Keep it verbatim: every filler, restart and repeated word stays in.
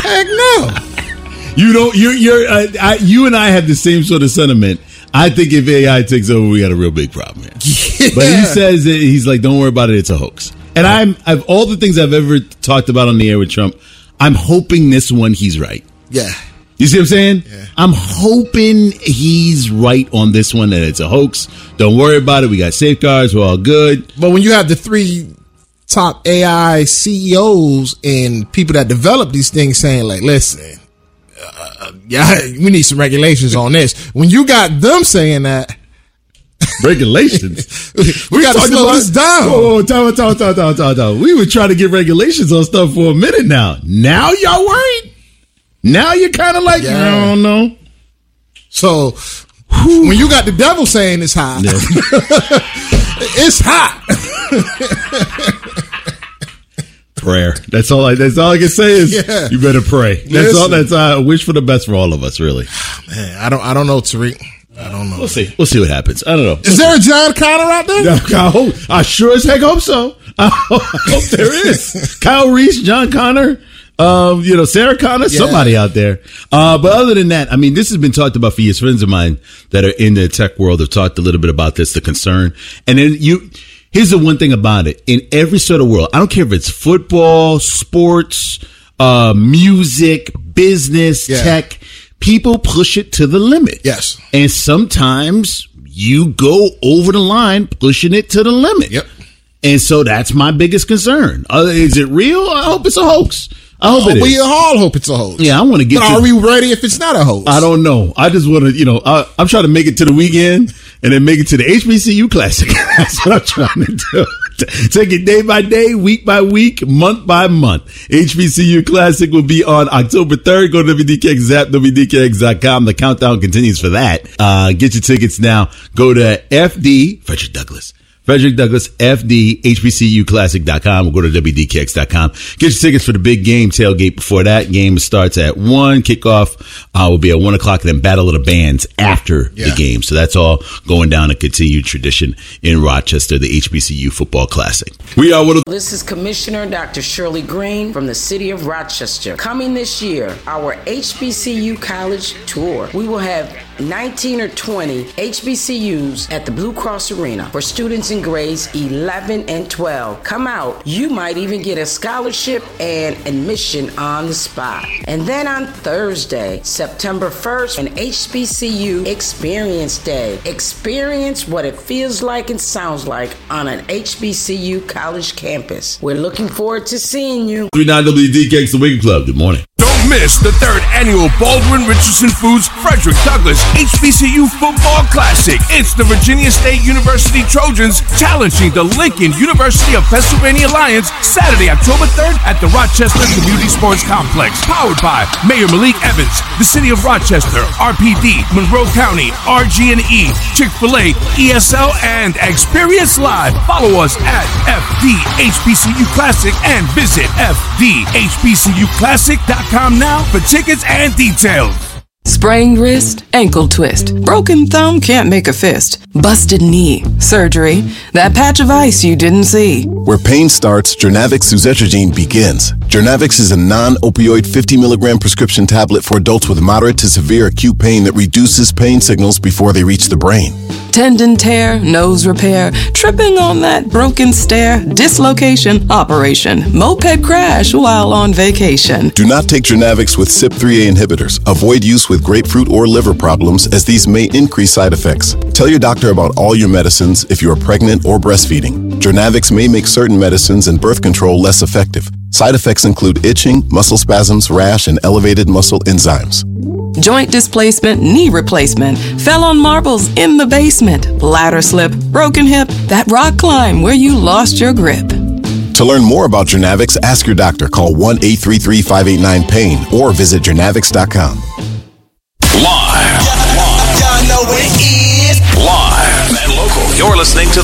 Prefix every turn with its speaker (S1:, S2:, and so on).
S1: Heck no.
S2: You don't. You're. You're. Uh, I, you and I have the same sort of sentiment. I think if A I takes over, we got a real big problem here. Yeah. But he says that he's like, "Don't worry about it. It's a hoax." And I'm. I've all the things I've ever talked about on the air with Trump. I'm hoping this one he's right.
S1: Yeah.
S2: You see what I'm saying?
S1: Yeah.
S2: I'm hoping he's right on this one, that it's a hoax. Don't worry about it. We got safeguards. We're all good.
S1: But when you have the three top A I C E Os and people that develop these things saying, like, listen, uh, yeah, we need some regulations on this. When you got them saying that.
S2: Regulations?
S1: we we got to slow
S2: about,
S1: this down.
S2: Oh, talk, talk, talk, talk, talk, talk. We were trying to get regulations on stuff for a minute now. Now y'all worried? Now you're kind of like, yeah. I don't know.
S1: So whew, when you got the devil saying it's hot, yeah. It's hot.
S2: Prayer. That's all I. That's all I can say is yeah. You better pray. That's Listen. all. That's uh, a wish for the best for all of us. Really.
S1: Man, I don't. I don't know, Tariq. I don't know.
S2: We'll see. We'll see what happens. I don't know.
S1: Is there a John Connor out there?
S2: No, I, hope, I sure as heck hope so. I hope there is. Kyle Reese, John Connor. Um, you know, Sarah Connor, yeah. Somebody out there. Uh, but other than that, I mean, this has been talked about for years. Friends of mine that are in the tech world have talked a little bit about this, the concern. And then you, here's the one thing about it. In every sort of world, I don't care if it's football, sports, uh, music, business, yeah. tech, people push it to the limit.
S1: Yes.
S2: And sometimes you go over the line, pushing it to the limit.
S1: Yep.
S2: And so that's my biggest concern. Uh, is it real? I hope it's a hoax. I hope it is.
S1: We all hope it's a hoax.
S2: Yeah, I want to get.
S1: But
S2: to,
S1: are we ready if it's not a hoax?
S2: I don't know. I just want to, you know, I, I'm trying to make it to the weekend and then make it to the H B C U Classic. That's what I'm trying to do. Take it day by day, week by week, month by month. H B C U Classic will be on October third. Go to W D K X app, W D K X dot com. The countdown continues for that. Uh, get your tickets now. Go to F D, Frederick Douglass. Frederick Douglass, F D, H B C U Classic dot com. We'll go to W D K X dot com. Get your tickets for the big game tailgate before that. Game starts at one. Kickoff uh, will be at one o'clock, and then Battle of the Bands after yeah. the game. So that's all going down a continued tradition in Rochester, the H B C U Football Classic. We are one of
S3: This is Commissioner Doctor Shirley Green from the city of Rochester. Coming this year, our H B C U College Tour. We will have nineteen or twenty H B C Us at the Blue Cross Arena for students in grades eleven and twelve. Come out. You might even get a scholarship and admission on the spot. And then on Thursday, September first, an H B C U Experience Day. Experience what it feels like and sounds like on an H B C U college campus. We're looking forward to seeing you.
S2: three nine W D K X, the Wigan Club. Good morning.
S4: Don't miss the third annual Baldwin Richardson Foods Frederick Douglass H B C U Football Classic. It's the Virginia State University Trojans challenging the Lincoln University of Pennsylvania Lions Saturday, October third at the Rochester Community Sports Complex. Powered by Mayor Malik Evans, the City of Rochester, R P D, Monroe County, R G and E, Chick-fil-A, E S L, and Experience Live. Follow us at F D H B C U Classic and visit F D H B C U Classic dot com now for tickets and details.
S5: Sprained wrist, ankle twist, broken thumb can't make a fist, busted knee, surgery, that patch of ice you didn't see.
S6: Where pain starts, Jernavix suzetrigine begins. Jernavix is a non-opioid fifty milligram prescription tablet for adults with moderate to severe acute pain that reduces pain signals before they reach the brain.
S5: Tendon tear, nose repair, tripping on that broken stair, dislocation, operation, moped crash while on vacation.
S6: Do not take Jernavix with C Y P three A inhibitors. Avoid use with grapefruit or liver problems, as these may increase side effects. Tell your doctor about all your medicines if you are pregnant or breastfeeding. Jernavix may make certain medicines and birth control less effective. Side effects include itching, muscle spasms, rash, and elevated muscle enzymes.
S5: Joint displacement, knee replacement, fell on marbles in the basement, ladder slip, broken hip, that rock climb where you lost your grip.
S6: To learn more about Jernavix, ask your doctor. Call one eight three three, five eight nine, pain or visit Jernavix dot com.
S4: Live.
S7: Y'all know what it is.
S4: Live and local. You're listening to the